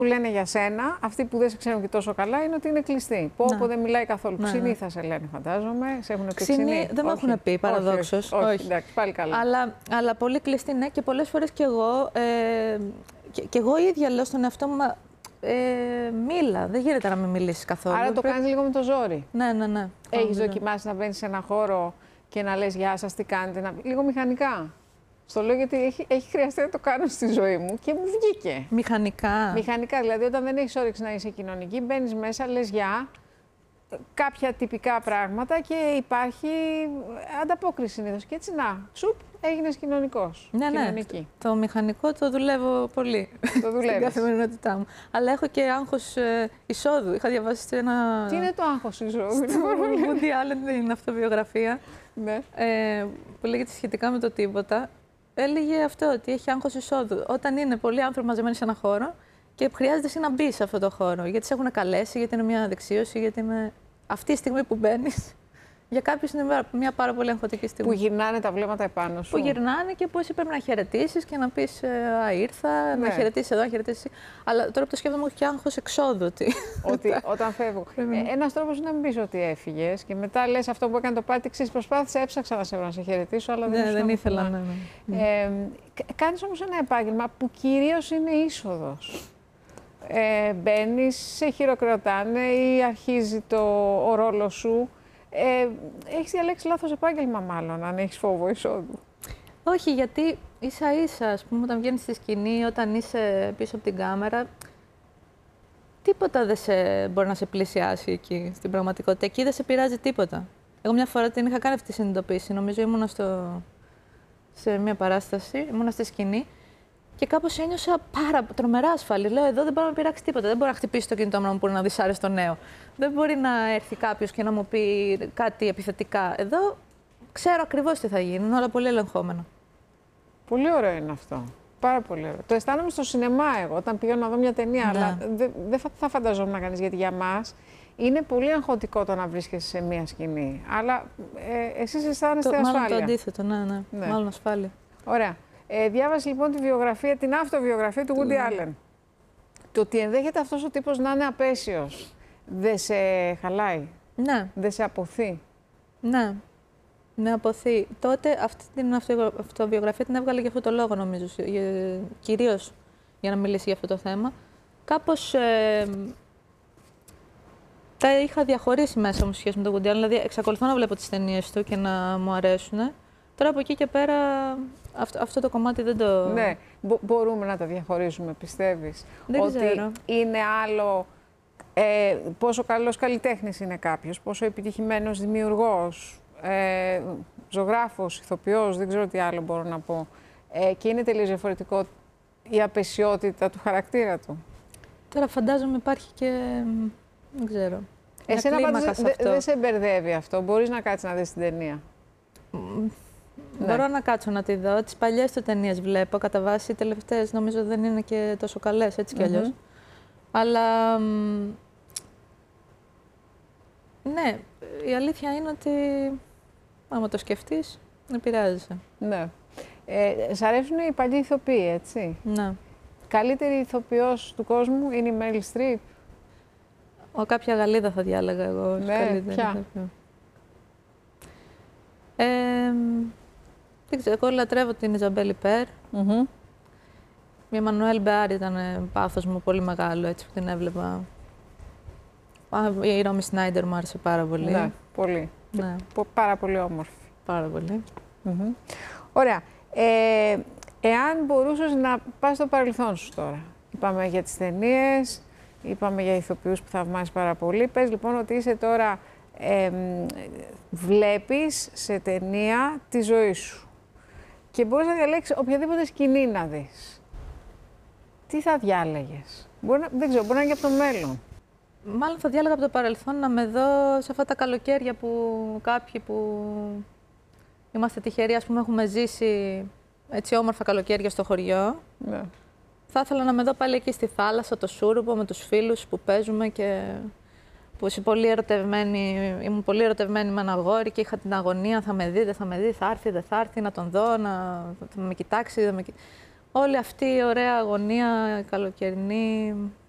που λένε για σένα, αυτοί που δεν σε ξέρουν και τόσο καλά, είναι ότι είναι κλειστή. Πω δεν μιλάει καθόλου. Ξινή θα σε λένε, φαντάζομαι. Σε έχουν πει ξινή. Δεν με έχουν πει, παραδόξως. Όχι, εντάξει, πάλι καλά. Αλλά πολύ κλειστή, ναι, και πολλές φορές κι εγώ, και εγώ ίδια λέω στον εαυτό μου, μίλα, δεν γίνεται να μην μιλήσεις καθόλου. Άρα το κάνεις λίγο με το ζόρι. Ναι. Έχεις δοκιμάσει να μπαίνεις σε ένα χώρο και να λες γεια σας, τι κάνετε, λίγο μηχανικά. Στο λέω γιατί έχει χρειαστεί να το κάνω στη ζωή μου και μου βγήκε. Μηχανικά. Μηχανικά, δηλαδή όταν δεν έχεις όρεξη να είσαι κοινωνική, μπαίνεις μέσα, λες γεια, κάποια τυπικά πράγματα και υπάρχει ανταπόκριση συνήθως. Και έτσι έγινες κοινωνικός. Ναι. Το μηχανικό το δουλεύω πολύ. Το δουλεύεις. Στην καθημερινότητά μου. Αλλά έχω και άγχος εισόδου. Είχα διαβάσει ένα. Τι είναι το άγχος εισόδου? Στο Woody Allen, την αυτοβιογραφία. Ναι. Που λέγεται σχετικά με το τίποτα. Έλεγε αυτό, ότι έχει άγχος εισόδου. Όταν είναι πολλοί άνθρωποι μαζεμένοι σε ένα χώρο και χρειάζεται εσύ να μπει σε αυτό το χώρο. Γιατί σε έχουν καλέσει, γιατί είναι μια δεξίωση, γιατί είναι αυτή η στιγμή που μπαίνεις. Για κάποιους είναι μια πάρα πολύ αγχωτική στιγμή. Που γυρνάνε τα βλέμματα επάνω σου. Που γυρνάνε και που εσύ πρέπει να χαιρετήσεις και να πεις ήρθα, να χαιρετήσεις εδώ, να χαιρετήσεις. Αλλά τώρα που το σκέφτομαι, έχω και άγχος εξόδου. Ότι όταν φεύγω. Ένας τρόπος είναι να μην πεις ότι έφυγες και μετά λες αυτό που έκανε το πάτη, προσπάθησα, έψαξα να σε χαιρετήσω, αλλά δεν ήθελα. Κάνεις όμως ένα επάγγελμα που κυρίως είναι είσοδος. Μπαίνεις, σε χειροκροτάνε ή αρχίζει ο ρόλος σου. Έχεις διαλέξει λάθος επάγγελμα, μάλλον, αν έχεις φόβο εισόδου. Όχι, γιατί ίσα-ίσα, ας πούμε, όταν βγαίνεις στη σκηνή, όταν είσαι πίσω από την κάμερα, τίποτα δεν μπορεί να σε πλησιάσει εκεί, στην πραγματικότητα. Εκεί δεν σε πειράζει τίποτα. Εγώ μια φορά την είχα κάνει αυτή τη συνειδητοποίηση. Νομίζω ήμουνα σε μια παράσταση, ήμουνα στη σκηνή και κάπως ένιωσα τρομερά ασφαλή. Λέω: εδώ δεν μπορεί να με πειράξει τίποτα. Δεν μπορεί να χτυπήσει το κινητό μου να μου πούνε ένα δυσάρεστο νέο. Δεν μπορεί να έρθει κάποιος και να μου πει κάτι επιθετικά. Εδώ ξέρω ακριβώς τι θα γίνει. Είναι όλα πολύ ελεγχόμενα. Πολύ ωραίο είναι αυτό. Πάρα πολύ ωραίο. Το αισθάνομαι στο σινεμά εγώ, όταν πηγαίνω να δω μια ταινία. Ναι. Αλλά δεν θα φανταζόμουν να κάνεις, γιατί για μας είναι πολύ αγχωτικό το να βρίσκεσαι σε μια σκηνή. Αλλά εσείς αισθάνεστε ασφάλεια. Μάλλον το αντίθετο, ναι. Μάλλον ασφάλεια. Ωραία. Διάβασε λοιπόν την αυτοβιογραφία του Woody Allen. Το ότι ενδέχεται αυτός ο τύπος να είναι απέσιος, δεν σε χαλάει? Ναι. Δεν σε αποθεί? Ναι. Ναι, αποθεί. Τότε αυτή την αυτοβιογραφία την έβγαλε για αυτό το λόγο, νομίζω, κυρίως για να μιλήσει για αυτό το θέμα. Κάπως τα είχα διαχωρίσει μέσα μου σχέση με τον Woody Allen, δηλαδή εξακολουθώ να βλέπω τις ταινίες του και να μου αρέσουν. Τώρα από εκεί και πέρα αυτό το κομμάτι δεν το... Ναι, μπορούμε να τα διαχωρίζουμε, πιστεύεις? Δεν ότι ξέρω. Είναι άλλο πόσο καλός καλλιτέχνης είναι κάποιος, πόσο επιτυχημένος δημιουργός, ζωγράφος, ηθοποιός, δεν ξέρω τι άλλο μπορώ να πω. Και είναι τελείως διαφορετικό η απεσιότητα του χαρακτήρα του. Τώρα φαντάζομαι υπάρχει και... δεν ξέρω. Εσένα πάντως δεν σε μπερδεύει αυτό? Μπορείς να κάτσεις να δεις την ταινία? Μπορώ να κάτσω να τη δω. Τις παλιές του ταινίες βλέπω. Κατά βάση οι τελευταίες νομίζω δεν είναι και τόσο καλές, έτσι κι αλλιώς. Αλλά ναι, η αλήθεια είναι ότι άμα το σκεφτείς, επηρεάζεσαι. Ναι. Σ' αρέσουν οι παλιοί ηθοποιοί, έτσι? Ναι. Καλύτερη ηθοποιός του κόσμου είναι η Meryl Streep? Κάποια Γαλλίδα θα διάλεγα εγώ. Ναι, ποια? Δεν ξέρω, εγώ λατρεύω την Ιζαμπέλ Υπέρ. Η Εμμανουέλ Μπεάρ ήταν πάθος μου πολύ μεγάλο, έτσι που την έβλεπα. Η Ρόμι Σνάιντερ μου άρεσε πάρα πολύ. Ναι, πολύ. Ναι. Πάρα πολύ όμορφη. Πάρα πολύ. Ωραία. Εάν μπορούσες να πας στο παρελθόν σου τώρα. Είπαμε για τις ταινίες, είπαμε για ηθοποιούς που θαυμάζεις πάρα πολύ. Πες λοιπόν ότι είσαι τώρα, βλέπεις σε ταινία τη ζωή σου και μπορείς να διαλέξεις οποιαδήποτε σκηνή να δεις. Τι θα διάλεγες? Δεν ξέρω, μπορεί να είναι και από το μέλλον. Μάλλον θα διάλεγα από το παρελθόν να με δω σε αυτά τα καλοκαίρια που κάποιοι που είμαστε τυχεροί, ας πούμε, έχουμε ζήσει έτσι όμορφα καλοκαίρια στο χωριό. Ναι. Θα ήθελα να με δω πάλι εκεί στη θάλασσα, το Σούρουπο, με τους φίλους που παίζουμε και που ήμουν πολύ ερωτευμένη με ένα αγόρι και είχα την αγωνία, θα με δει, δεν θα με δει, θα έρθει, δεν θα έρθει, να τον δω, θα με κοιτάξει. Όλη αυτή η ωραία αγωνία καλοκαιρινή